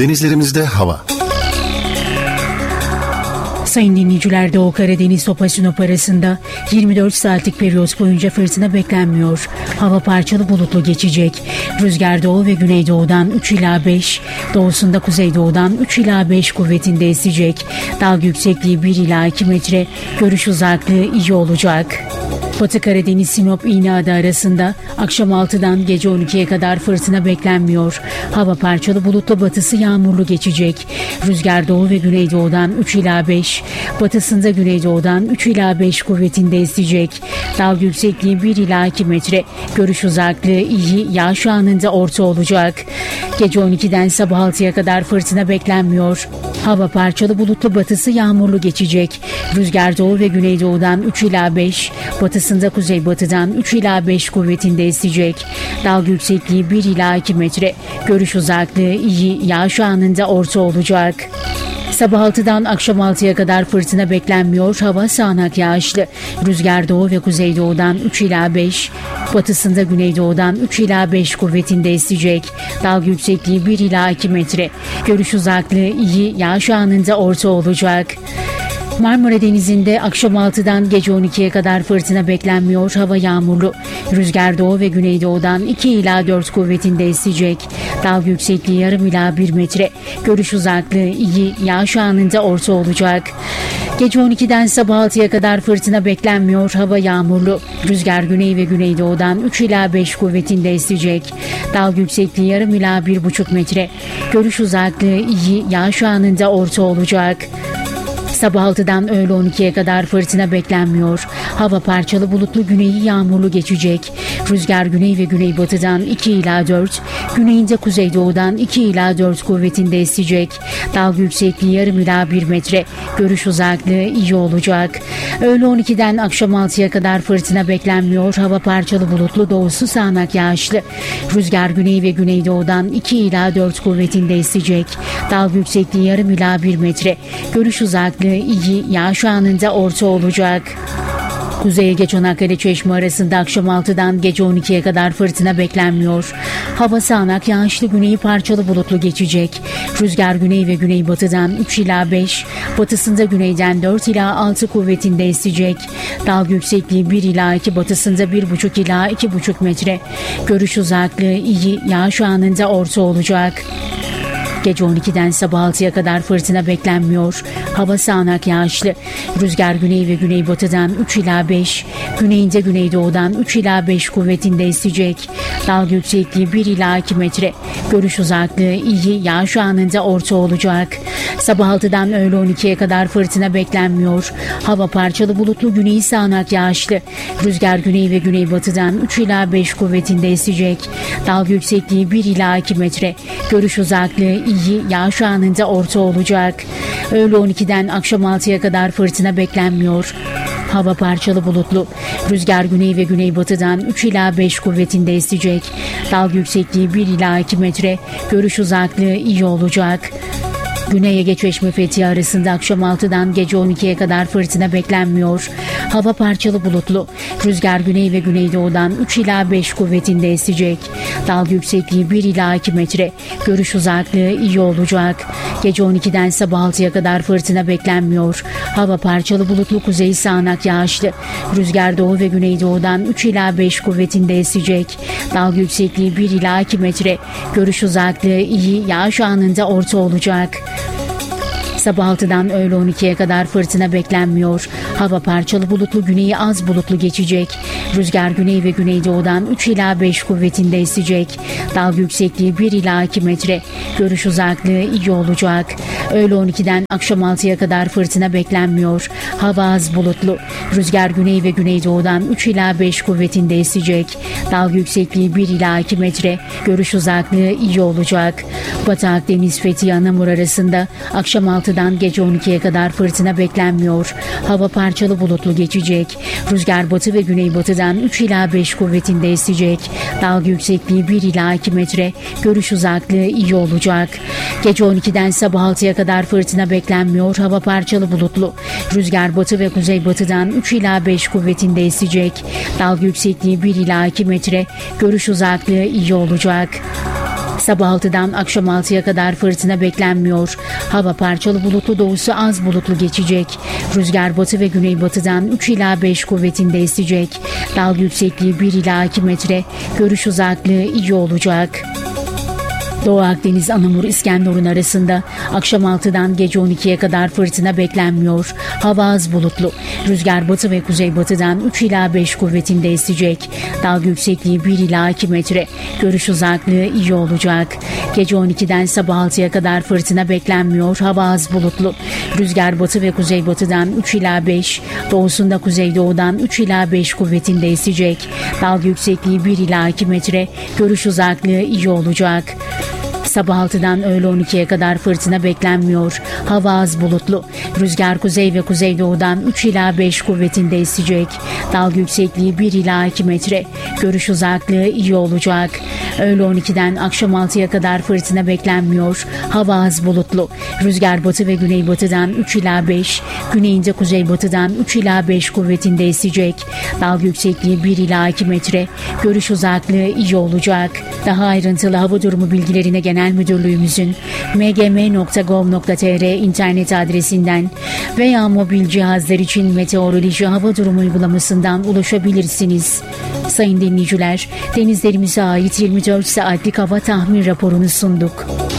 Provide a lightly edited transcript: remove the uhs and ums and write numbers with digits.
Denizlerimizde hava. Sayın dinleyiciler, Doğu Karadeniz Topa Sinop arasında 24 saatlik periyot boyunca fırtına beklenmiyor. Hava parçalı bulutlu geçecek. Rüzgar doğu ve güneydoğudan 3 ila 5, doğusunda kuzeydoğudan 3 ila 5 kuvvetinde esecek. Dalga yüksekliği 1 ila 2 metre, görüş uzaklığı iyi olacak. Batı Karadeniz Sinop İğneada arasında akşam 6'dan gece 12'ye kadar fırtına beklenmiyor. Hava parçalı bulutlu, batısı yağmurlu geçecek. Rüzgar doğu ve güneydoğudan 3 ila 5, batısında güneydoğudan 3 ila 5 kuvvetinde esecek. Dalga yüksekliği 1 ila 2 metre, görüş uzaklığı iyi, yağış anında orta olacak. Gece 12'den sabah 6'ya kadar fırtına beklenmiyor. Hava parçalı bulutlu, batısı yağmurlu geçecek. Rüzgar doğu ve güneydoğudan 3 ila 5, batısında kuzeybatıdan 3 ila 5 kuvvetinde esecek. Dalga yüksekliği 1 ila 2 metre, görüş uzaklığı iyi, yağış anında orta olacak. Sabah 6'dan akşam 6'ya kadar fırtına beklenmiyor. Hava sağanak yağışlı. Rüzgar doğu ve kuzeydoğudan 3 ila 5, batısında güneydoğudan 3 ila 5 kuvvetinde esecek. Dalga yüksekliği 1 ila 2 metre. Görüş uzaklığı iyi, yağış anında orta olacak. Marmara Denizi'nde akşam 6'dan gece 12'ye kadar fırtına beklenmiyor. Hava yağmurlu. Rüzgar doğu ve güneydoğudan 2 ila 4 kuvvetinde esecek. Dalga yüksekliği yarım ila 1 metre. Görüş uzaklığı iyi, yağış anında orta olacak. Gece 12'den sabah 6'ya kadar fırtına beklenmiyor. Hava yağmurlu. Rüzgar güney ve güneydoğudan 3 ila 5 kuvvetinde esecek. Dalga yüksekliği yarım ila 1,5 metre. Görüş uzaklığı iyi, yağış anında orta olacak. Sabah 6'dan öğle 12'ye kadar fırtına beklenmiyor. Hava parçalı bulutlu, güneyi yağmurlu geçecek. Rüzgar güney ve güneybatıdan 2 ila 4, güneyinde kuzeydoğudan 2 ila 4 kuvvetinde esecek. Dalga yüksekliği yarım ila 1 metre. Görüş uzaklığı iyi olacak. Öğle 12'den akşam 6'ya kadar fırtına beklenmiyor. Hava parçalı bulutlu, doğusu sağanak yağışlı. Rüzgar güney ve güneydoğudan 2 ila 4 kuvvetinde esecek. Dalga yüksekliği yarım ila 1 metre. Görüş uzaklığı iyi, yağış anında orta olacak. Kuzey Ege Çanakkale Çeşme arasında akşam 6'dan gece 12'ye kadar fırtına beklenmiyor. Hava sağanak yağışlı, güneyi parçalı bulutlu geçecek. Rüzgar güney ve güneybatıdan 3 ila 5, batısında güneyden 4 ila 6 kuvvetinde esecek. Dalga yüksekliği 1 ila 2, batısında 1,5 ila 2,5 metre. Görüş uzaklığı iyi, yağış anında orta olacak. Gece 12'den sabah 6'ya kadar fırtına beklenmiyor. Hava sağanak yağışlı. Rüzgar güney ve güneybatıdan 3 ila 5, güneyinde güneydoğudan 3 ila 5 kuvvetinde esecek. Dalga yüksekliği 1 ila 2 metre. Görüş uzaklığı iyi, yağış anında orta olacak. Sabah 6'dan öğle 12'ye kadar fırtına beklenmiyor. Hava parçalı bulutlu, güneyi sağanak yağışlı. Rüzgar güney ve güneybatıdan 3 ila 5 kuvvetinde esecek. Dalga yüksekliği 1 ila 2 metre. Görüş uzaklığı iyi, yağış anında orta olacak. Öğle 12'den akşam 6'ya kadar fırtına beklenmiyor. Hava parçalı bulutlu. Rüzgar güney ve güneybatıdan 3 ila 5 kuvvetinde esecek. Dalga yüksekliği 1 ila 2 metre. Görüş uzaklığı iyi olacak. Güney Ege Çeşme Fethiye arasında akşam 6'dan gece 12'ye kadar fırtına beklenmiyor. Hava parçalı bulutlu. Rüzgar güney ve güneydoğudan 3 ila 5 kuvvetinde esecek. Dalga yüksekliği 1 ila 2 metre. Görüş uzaklığı iyi olacak. Gece 12'den sabah 6'ya kadar fırtına beklenmiyor. Hava parçalı bulutlu, kuzey sağanak yağışlı. Rüzgar doğu ve güneydoğudan 3 ila 5 kuvvetinde esecek. Dalga yüksekliği 1 ila 2 metre. Görüş uzaklığı iyi, yağış anında orta olacak. Sabah 6'dan öğle 12'ye kadar fırtına beklenmiyor. Hava parçalı bulutlu, güneyi az bulutlu geçecek. Rüzgar güney ve güneydoğudan 3 ila 5 kuvvetinde esecek. Dalga yüksekliği 1 ila 2 metre. Görüş uzaklığı iyi olacak. Öğle 12'den akşam 6'ya kadar fırtına beklenmiyor. Hava az bulutlu. Rüzgar güney ve güneydoğudan 3 ila 5 kuvvetinde esecek. Dalga yüksekliği 1 ila 2 metre. Görüş uzaklığı iyi olacak. Batı Akdeniz Fethiye Anamur arasında akşam 6'dan gece 12'ye kadar fırtına beklenmiyor. Hava parçalı bulutlu geçecek. Rüzgar batı ve güneybatıdan 3 ila 5 kuvvetinde esecek. Dalga yüksekliği 1 ila 2 metre. Görüş uzaklığı iyi olacak. Gece 12'den sabah 6'ya kadar fırtına beklenmiyor. Hava parçalı bulutlu. Rüzgar batı ve kuzeybatıdan 3 ila 5 kuvvetinde esecek. Dalga yüksekliği 1 ila 2 metre. Görüş uzaklığı iyi olacak. Sabah 6'dan akşam 6'ya kadar fırtına beklenmiyor. Hava parçalı bulutlu, doğusu az bulutlu geçecek. Rüzgar batı ve güneybatıdan 3 ila 5 kuvvetinde esecek. Dalga yüksekliği 1 ila 2 metre. Görüş uzaklığı iyi olacak. Doğu Akdeniz, Anamur, İskenderun arasında akşam 6'dan gece 12'ye kadar fırtına beklenmiyor. Hava az bulutlu. Rüzgar batı ve kuzeybatıdan 3 ila 5 kuvvetinde esecek. Dalga yüksekliği 1 ila 2 metre. Görüş uzaklığı iyi olacak. Gece 12'den sabah 6'ya kadar fırtına beklenmiyor. Hava az bulutlu. Rüzgar batı ve kuzeybatıdan 3 ila 5, doğusunda kuzeydoğudan 3 ila 5 kuvvetinde esecek. Dalga yüksekliği 1 ila 2 metre. Görüş uzaklığı iyi olacak. Sabah 6'dan öğle 12'ye kadar fırtına beklenmiyor. Hava az bulutlu. Rüzgar kuzey ve kuzeydoğudan 3 ila 5 kuvvetinde esecek. Dalga yüksekliği 1 ila 2 metre. Görüş uzaklığı iyi olacak. Öğle 12'den akşam 6'ya kadar fırtına beklenmiyor. Hava az bulutlu. Rüzgar batı ve güneybatıdan 3 ila 5, güneyinde kuzeybatıdan 3 ila 5 kuvvetinde esecek. Dalga yüksekliği 1 ila 2 metre. Görüş uzaklığı iyi olacak. Daha ayrıntılı hava durumu bilgilerine Genel Müdürlüğümüzün mgm.gov.tr internet adresinden veya mobil cihazlar için meteoroloji hava durumu uygulamasından ulaşabilirsiniz. Sayın dinleyiciler, denizlerimize ait 24 saatlik hava tahmin raporunu sunduk.